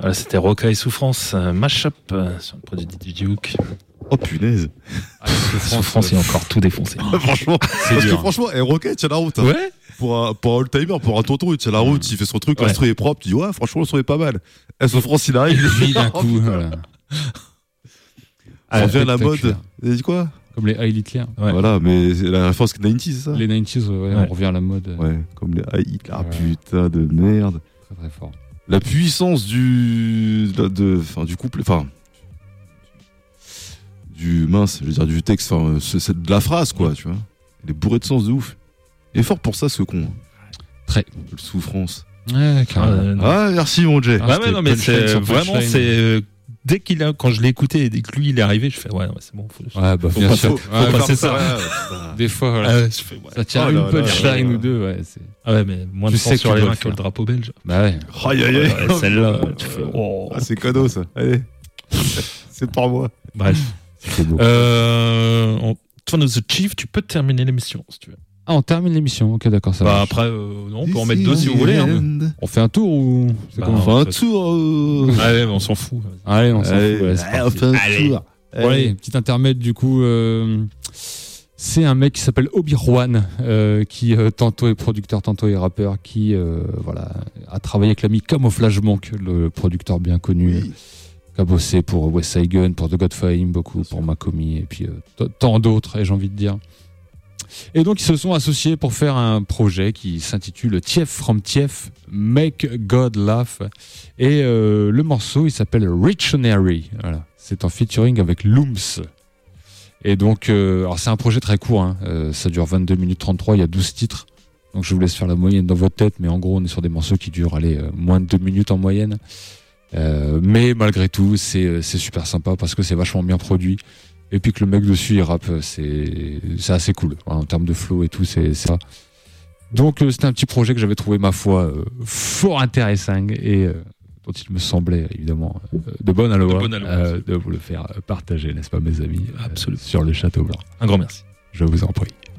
Voilà, c'était Roca et Souffrance, Mashup sur le produit de DJ Hook. Oh punaise. Souffrance, il a encore tout défoncé. Franchement, C'est parce dur. que franchement, Rocket, il tient la route. Hein. Ouais. Pour un old-timer, pour un tonton, il tient la route, il fait son truc, l'instru est propre, tu dis ouais, franchement, le son est pas mal. Souffrance, il arrive, Puis d'un coup, voilà. on revient à la Spectaculaire. mode. Il a dit quoi? Comme les Heil Hitler. Ouais. Voilà, mais c'est la référence 90s, c'est ça? Les 90s, ouais, Ouais. on revient à la mode. Ouais, comme les Hitler. Ah Ouais. putain de merde. Très très fort. La puissance du couple, je veux dire du texte, c'est de la phrase quoi, tu vois. Il est bourré de sens de ouf. Il est fort pour ça ce con. Très. Le Souffrance. Ouais, carrément. Non. Ah merci mon Jay. Ah, Ouais, c'était non, mais punchline c'est sur vraiment, punchline. dès quand je l'ai écouté et dès que lui il est arrivé, je fais ouais, non, c'est bon. Ouais, bah, bien pas- sûr. faut Ouais, passer c'est ça. Ouais, Des fois, voilà. Ah ouais, je fais, ouais. Ça tient Oh une là là punchline là ou deux, ouais. C'est... Ah ouais, mais moins de Tu sang sais sur que les tu dois mains le que le faire. drapeau belge. Bah ouais. Aïe aïe aïe. Ouais, celle-là, tu fais oh. Ah, c'est cadeau ça. Allez. C'est par moi. Bref. C'est beau. Toi, The Chief, tu peux terminer l'émission si tu veux. Ah, on termine l'émission. Ok, d'accord, ça Bah, va. après, non, on peut en mettre deux si vous voulez. Hein. On fait un tour ou c'est Bah, comment On fait un tour. Allez, mais on s'en fout. Allez, on s'en Allez, fout. Ouais, c'est on parti. fait un Allez. tour. Bon, allez, petit intermède du coup. C'est un mec qui s'appelle Obi-Wan, qui tantôt est producteur, tantôt est rappeur, qui voilà, a travaillé avec l'ami Camouflage Monk, le producteur bien connu, Oui. qui a bossé pour West Side Gun, pour The Godfather beaucoup, pour Makomi, et puis tant d'autres, j'ai envie de dire. Et donc ils se sont associés pour faire un projet qui s'intitule Tief from Tief, Make God Laugh. Et le morceau, il s'appelle Richtionary. Voilà. C'est en featuring avec Looms. Et donc, alors c'est un projet très court, hein. Ça dure 22 minutes 33, il y a 12 titres. Donc je vous laisse faire la moyenne dans votre tête, mais en gros on est sur des morceaux qui durent moins de 2 minutes en moyenne. Mais malgré tout, c'est super sympa parce que c'est vachement bien produit. Et puis que le mec dessus il rappe, c'est assez cool. Voilà, en termes de flow et tout, c'est ça. Donc c'était un petit projet que j'avais trouvé, ma foi, fort intéressant et dont il me semblait évidemment de bonne aloi de vous le faire partager, n'est-ce pas mes amis, Absolument. sur le Château Blanc. Un grand merci. Je vous en prie.